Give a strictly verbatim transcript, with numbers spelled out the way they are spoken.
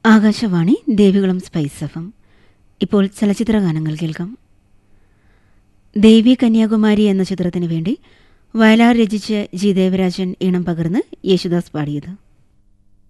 Akashvani Devikulam spice F M. ഇപ്പോൾ ചലച്ചിത്ര ഗാനങ്ങൾ കേൾക്കാം. ദേവി കന്യാകുമാരി എന്ന ചിത്രത്തിന് വേണ്ടി വയലാർ രചിച്ച് ജി ദേവരാജൻ ഈണം പകർന്ന് യേശുദാസ് പാടിയത്.